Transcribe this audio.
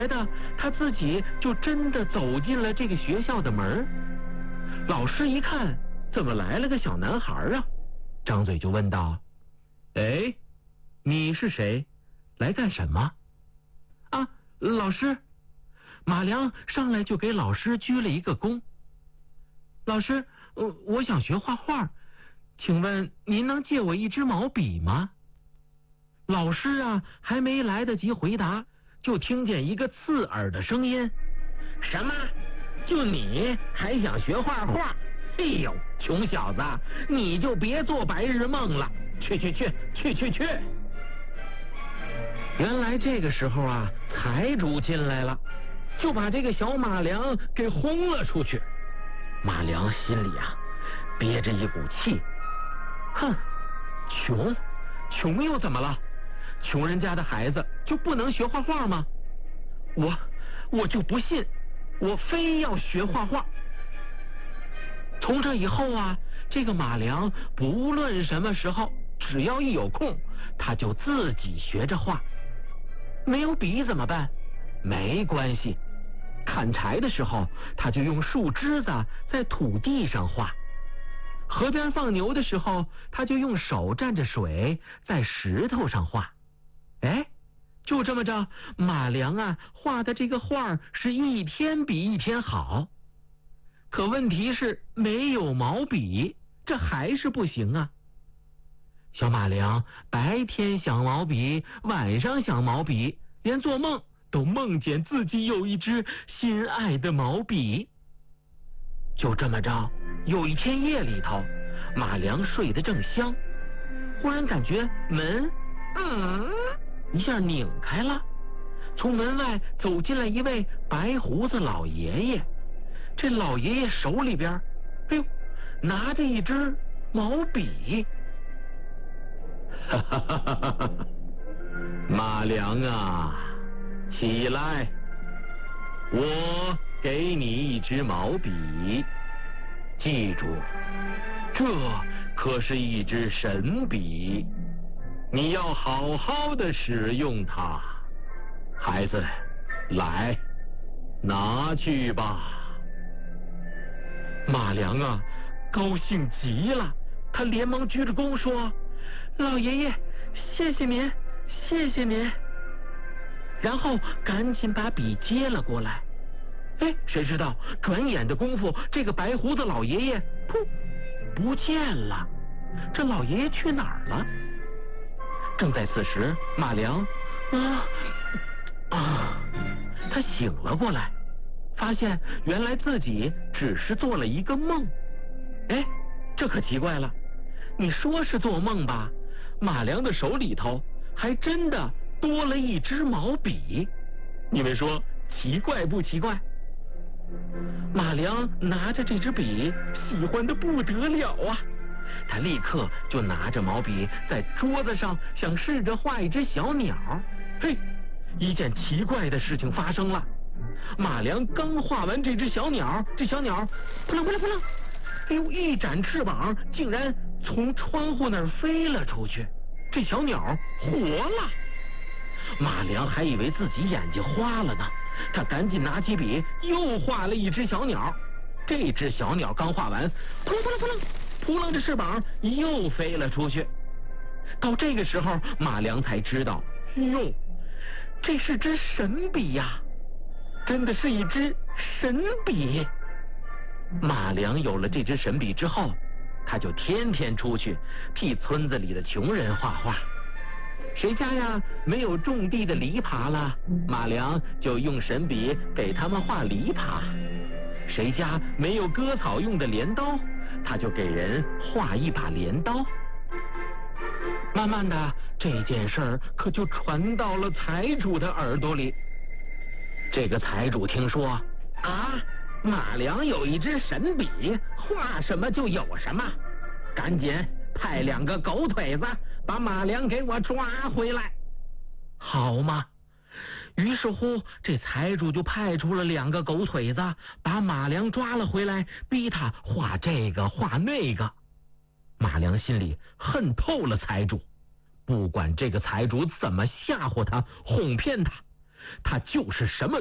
的他自己就真的走进了这个学校的门。老师一看，怎么来了个小男孩啊？张嘴就问道：“哎，你是谁？来干什么？”啊，老师。马良上来就给老师鞠了一个躬。老师，我想学画画，请问您能借我一支毛笔吗？老师啊，还没来得及回答，就听见一个刺耳的声音：“什么？就你还想学画画？哎呦，穷小子，你就别做白日梦了，去！”原来这个时候啊，财主进来了，就把这个小马良给轰了出去。马良心里啊憋着一股气，哼，穷又怎么了？穷人家的孩子就不能学画画吗？我就不信，我非要学画画。从这以后啊，这个马良不论什么时候，只要一有空，他就自己学着画。没有笔怎么办？没关系，砍柴的时候他就用树枝子在土地上画，河边放牛的时候他就用手蘸着水在石头上画。哎，就这么着，马良啊画的这个画是一天比一天好。可问题是没有毛笔，这还是不行啊。小马良白天想毛笔，晚上想毛笔，连做梦都梦见自己有一支心爱的毛笔。就这么着，有一天夜里头，马良睡得正香，忽然感觉门一下拧开了，从门外走进来一位白胡子老爷爷。这老爷爷手里边，哎呦，拿着一支毛笔。马良啊，起来，我给你一支毛笔，记住，这可是一支神笔，你要好好的使用它。孩子，来，拿去吧。马良啊，高兴极了，他连忙鞠着躬说：“老爷爷，谢谢您，谢谢您。”然后赶紧把笔接了过来。哎，谁知道转眼的功夫，这个白胡子老爷爷不见了。这老爷爷去哪儿了？正在此时，马良他醒了过来，发现原来自己只是做了一个梦。哎，这可奇怪了，你说是做梦吧，马良的手里头还真的多了一支毛笔。你们说奇怪不奇怪？马良拿着这支笔，喜欢的不得了啊！他立刻就拿着毛笔在桌子上想试着画一只小鸟。嘿，一件奇怪的事情发生了。马良刚画完这只小鸟，这小鸟扑棱扑棱扑棱，哎呦，一展翅膀，竟然从窗户那儿飞了出去。这小鸟活了。马良还以为自己眼睛花了呢，他赶紧拿起笔又画了一只小鸟。这只小鸟刚画完，扑棱扑棱扑棱，扑棱着翅膀又飞了出去。到这个时候，马良才知道，哟，这是支神笔呀，真的是一支神笔。马良有了这支神笔之后，他就天天出去替村子里的穷人画画。谁家呀没有种地的篱笆了，马良就用神笔给他们画篱笆；谁家没有割草用的镰刀，他就给人画一把镰刀。慢慢的，这件事儿可就传到了财主的耳朵里。这个财主听说啊，马良有一支神笔，画什么就有什么，赶紧派2个狗腿子把马良给我抓回来，好吗？于是乎，这财主就派出了2个狗腿子，把马良抓了回来，逼他画这个画那个。马良心里恨透了财主，不管这个财主怎么吓唬他、哄骗他， 他就是什么